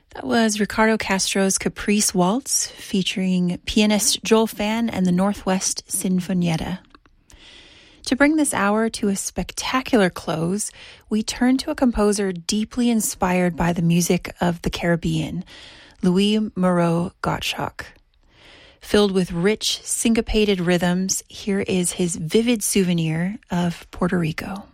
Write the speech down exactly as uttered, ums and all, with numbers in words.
That was Ricardo Castro's Caprice Waltz, featuring pianist Joel Fan and the Northwest Sinfonietta. To bring this hour to a spectacular close, we turn to a composer deeply inspired by the music of the Caribbean, Louis Moreau Gottschalk. Filled with rich, syncopated rhythms, here is his vivid souvenir of Puerto Rico.